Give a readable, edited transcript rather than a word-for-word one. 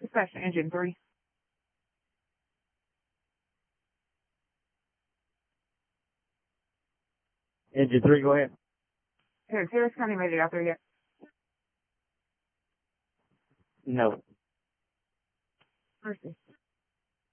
Dispatch to engine 3. Engine 3, go ahead. Has Harris County made it out there yet? No. Mercy.